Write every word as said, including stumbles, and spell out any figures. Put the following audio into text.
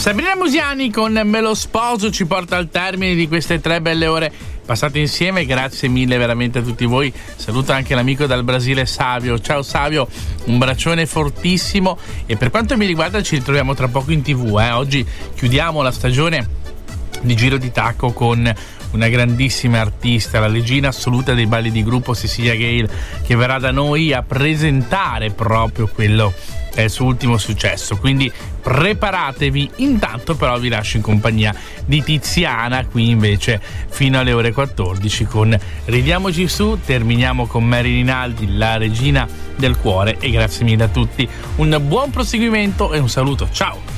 Sabrina Musiani con Me lo sposo ci porta al termine di queste tre belle ore passate insieme. Grazie mille veramente a tutti voi. Saluto anche l'amico dal Brasile Savio. Ciao Savio, un braccione fortissimo, e per quanto mi riguarda ci ritroviamo tra poco in tv. eh. Oggi chiudiamo la stagione di Giro di Tacco con una grandissima artista, la regina assoluta dei balli di gruppo, Cecilia Gale, che verrà da noi a presentare proprio quello è il suo ultimo successo, quindi preparatevi. Intanto però vi lascio in compagnia di Tiziana qui invece fino alle ore quattordici con Ridiamoci su. Terminiamo con Mary Rinaldi, la regina del cuore, e grazie mille a tutti, un buon proseguimento e un saluto, ciao.